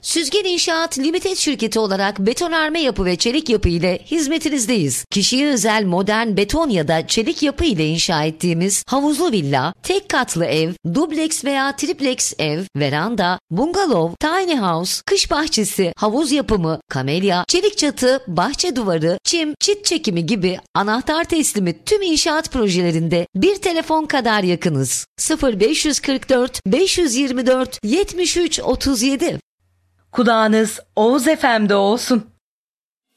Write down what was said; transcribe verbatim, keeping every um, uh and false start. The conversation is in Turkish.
Süzgen İnşaat Limited şirketi olarak betonarme yapı ve çelik yapı ile hizmetinizdeyiz. Kişiye özel modern beton ya da çelik yapı ile inşa ettiğimiz havuzlu villa, tek katlı ev, dubleks veya triplex ev, veranda, bungalov, tiny house, kış bahçesi, havuz yapımı, kamelya, çelik çatı, bahçe duvarı, çim, çit çekimi gibi anahtar teslimi tüm inşaat projelerinde bir telefon kadar yakınız. sıfır beş kırk dört beş yirmi dört yetmiş üç otuz yedi. Kulağınız Oğuz F M'de olsun.